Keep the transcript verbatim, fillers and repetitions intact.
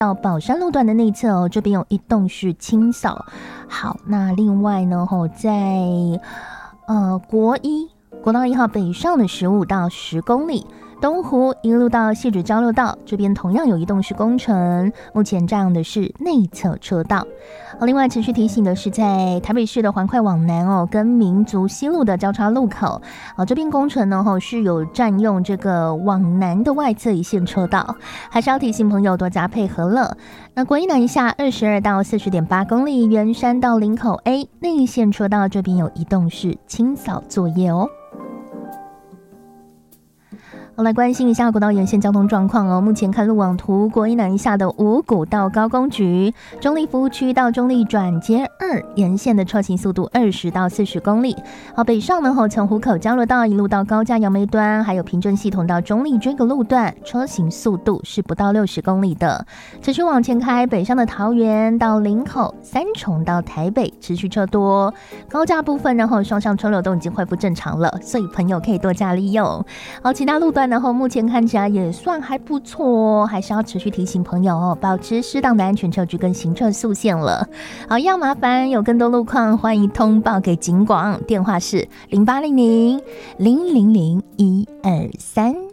到宝山路段的内侧哦，这边有一栋是清扫。好，那另外呢，吼，在呃国一国道一号北上的十五到十公里。东湖一路到汐止交流道，这边同样有一栋是工程，目前这样的是内侧车道。另外持续提醒的是，在台北市的环快往南哦，跟民族西路的交叉路口，哦，这边工程呢吼是有占用这个往南的外侧一线车道，还是要提醒朋友多加配合了。那国一南一下二十二到四十点八公里，圆山到林口 A 内线车道这边有一栋是清扫作业哦。好，来关心一下国道沿线交通状况哦。目前看路网图，国一南一下的五股到高工局、中立服务区到中立转接二沿线的车行速度二十到四十公里。好，北上呢，从湖口交流道一路到高架杨梅端，还有平镇系统到中立这个路段，车行速度是不到六十公里的。持续往前开，北上的桃园到林口、三重到台北持续车多。高架部分，然后双向车流都已经恢复正常了，所以朋友可以多加利用。好，其他路段然后目前看起来也算还不错哦，还是要持续提醒朋友哦，保持适当的安全车距跟行车速线了。好，要麻烦有更多路况，欢迎通报给警广，电话是零八零零零零零一二三。